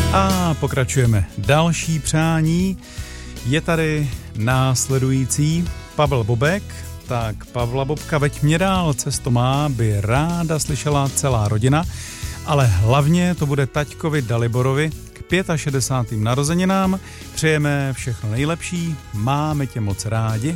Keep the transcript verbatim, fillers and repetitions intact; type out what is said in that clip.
A pokračujeme. Další přání je tady následující. Pavel Bobek. Tak Pavla Bobka, veď mě dál, cesto má, by ráda slyšela celá rodina, ale hlavně to bude taťkovi Daliborovi k šedesátým pátým narozeninám. Přejeme všechno nejlepší, máme tě moc rádi.